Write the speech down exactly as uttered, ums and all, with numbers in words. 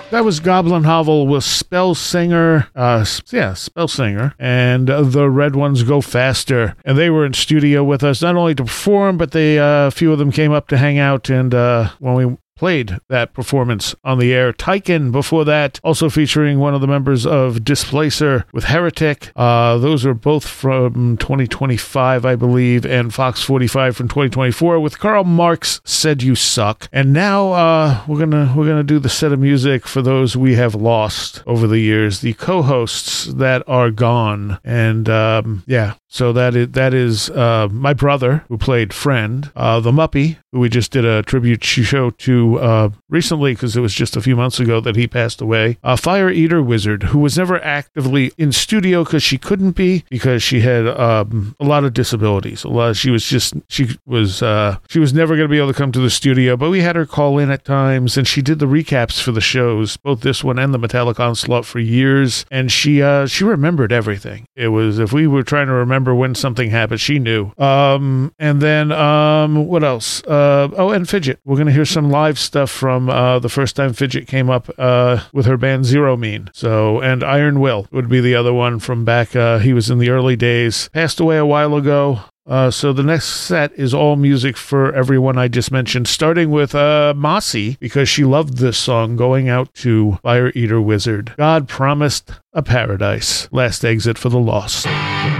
that was Goblin Hovel with Spell Singer, uh, yeah, Spell Singer, and uh, the Red Ones Go Faster. And they were in studio with us, not only to perform, but they, uh, a few of them came up to hang out, and uh, when we played that performance on the air. Tyken before that, also featuring one of the members of Displacer with Heretic. Uh, those are both from twenty twenty-five, I believe, and Fox forty-five from twenty twenty-four with Karl Marx, Said You Suck. And now uh, we're gonna we're gonna do the set of music for those we have lost over the years, the co-hosts that are gone. And um, yeah, so that is that is uh, my brother who played Friend, uh, the Muppy, who we just did a tribute show to uh, recently because it was just a few months ago that he passed away. Uh, Fire Eater Wizard, who was never actively in studio because she couldn't be because she had um, a lot of disabilities. A lot. Of, she was just she was uh, she was never going to be able to come to the studio, but we had her call in at times, and she did the recaps for the shows, both this one and the Metallic Onslaught, for years, and she uh, she remembered everything. It was if we were trying to remember when something happened, she knew. Um, and then um, what else? Uh, oh, and Fidget. We're going to hear some live stuff from uh, the first time Fidget came up uh, with her band Zero Mean. So, and Iron Will would be the other one from back. Uh, he was in the early days. Passed away a while ago. Uh, so the next set is all music for everyone I just mentioned, starting with uh, Mossy, because she loved this song, going out to Fire Eater Wizard. God Promised a Paradise. Last Exit for the Lost.